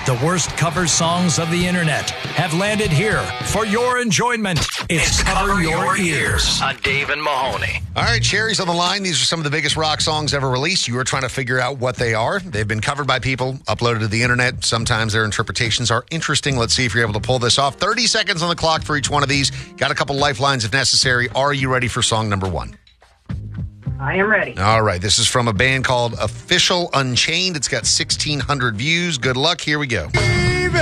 The worst cover songs of the internet have landed here for your enjoyment. It's Cover Your Ears on Dave and Mahoney. All right, Sherry's on the line. These are some of the biggest rock songs ever released. You are trying to figure out what they are. They've been covered by people, uploaded to the internet. Sometimes their interpretations are interesting. Let's see if you're able to pull this off. 30 seconds on the clock for each one of these. Got a couple lifelines if necessary. Are you ready for song number one? I am ready. All right, this is from a band called Official Unchained. It's got 1,600 views. Good luck. Here we go.